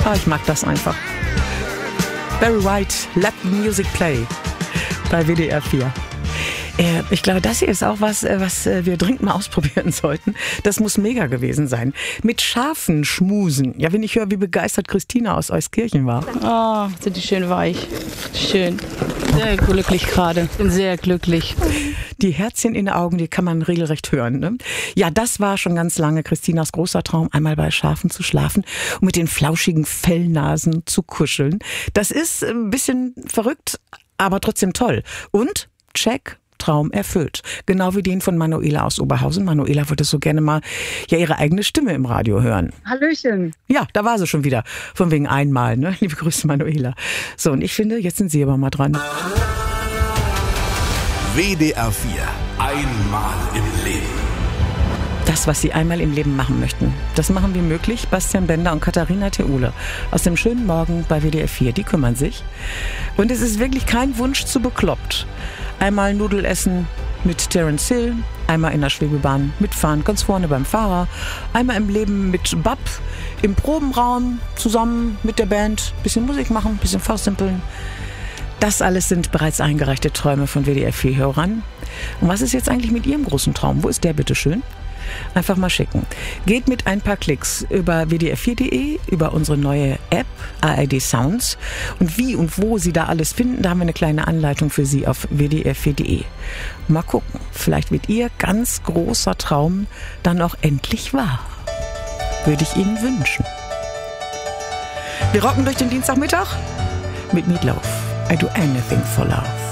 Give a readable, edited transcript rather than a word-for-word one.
Ich mag das einfach. Barry White, Let the Music Play bei WDR 4. Ich glaube, das hier ist auch was wir dringend mal ausprobieren sollten. Das muss mega gewesen sein. Mit Schafen schmusen. Ja, wenn ich höre, wie begeistert Christina aus Euskirchen war. Oh, sind die schön weich. Schön. Sehr glücklich gerade. Bin sehr glücklich. Die Herzchen in den Augen, die kann man regelrecht hören. Ne? Ja, das war schon ganz lange Christinas großer Traum, einmal bei Schafen zu schlafen und mit den flauschigen Fellnasen zu kuscheln. Das ist ein bisschen verrückt, aber trotzdem toll. Und, check, Traum erfüllt. Genau wie den von Manuela aus Oberhausen. Manuela wollte so gerne mal ihre eigene Stimme im Radio hören. Hallöchen. Ja, da war sie schon wieder. Von wegen einmal, ne? Liebe Grüße, Manuela. So, und ich finde, jetzt sind Sie aber mal dran. WDR 4. Einmal im Leben. Das, was Sie einmal im Leben machen möchten, das machen wir möglich. Bastian Bender und Katharina Theule aus dem schönen Morgen bei WDR 4, die kümmern sich. Und es ist wirklich kein Wunsch zu bekloppt. Einmal Nudel essen mit Terence Hill, einmal in der Schwebebahn mitfahren, ganz vorne beim Fahrer, einmal im Leben mit Bab im Probenraum zusammen mit der Band, bisschen Musik machen, bisschen vorsimpeln. Das alles sind bereits eingereichte Träume von WDR 4-Hörern. Und was ist jetzt eigentlich mit Ihrem großen Traum? Wo ist der bitte schön? Einfach mal schicken. Geht mit ein paar Klicks über wdr4.de, über unsere neue App ARD Sounds. Und wie und wo Sie da alles finden, da haben wir eine kleine Anleitung für Sie auf wdr4.de. Mal gucken, vielleicht wird Ihr ganz großer Traum dann auch endlich wahr. Würde ich Ihnen wünschen. Wir rocken durch den Dienstagmittag mit Meatloaf. I do anything for love.